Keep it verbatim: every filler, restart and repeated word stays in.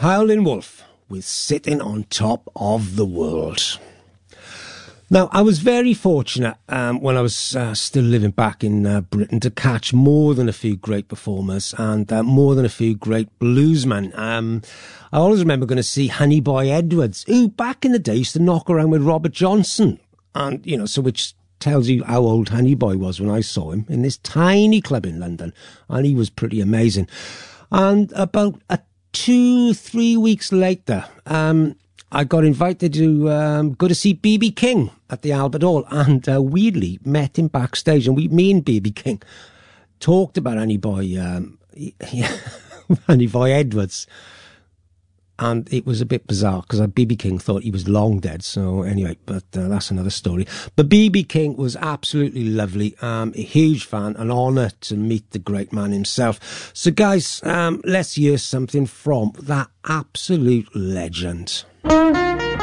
Howlin' Wolf with Sitting on Top of the World. Now, I was very fortunate um, when I was uh, still living back in uh, Britain to catch more than a few great performers and uh, more than a few great bluesmen. Um, I always remember going to see Honey Boy Edwards, who back in the day used to knock around with Robert Johnson. And, you know, so which tells you how old Honey Boy was when I saw him in this tiny club in London. And he was pretty amazing. And about a two, three weeks later, um, I got invited to um, go to see B B King at the Albert Hall, and uh, weirdly met him backstage, and we, me and B B King talked about Honey Boy, um, yeah, Honey Boy Edwards, and it was a bit bizarre because B B King thought he was long dead. So anyway, but uh, that's another story. But B B King was absolutely lovely. Um, a huge fan, an honour to meet the great man himself. So guys, um, let's hear something from that absolute legend. Thank you.